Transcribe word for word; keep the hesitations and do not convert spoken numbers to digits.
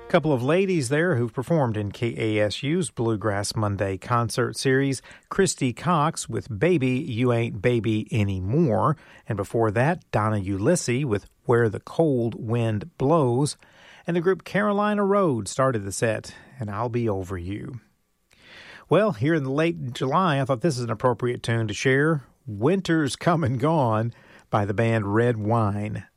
Couple of ladies there who've performed in K A S U's Bluegrass Monday concert series. Christy Cox with Baby, You Ain't Baby Anymore. And before that, Donna Ulisse with Where the Cold Wind Blows. And the group Carolina Road started the set, and I'll Be Over You. Well, here in the late July, I thought this is an appropriate tune to share. Winter's Come and Gone by the band Red Wine.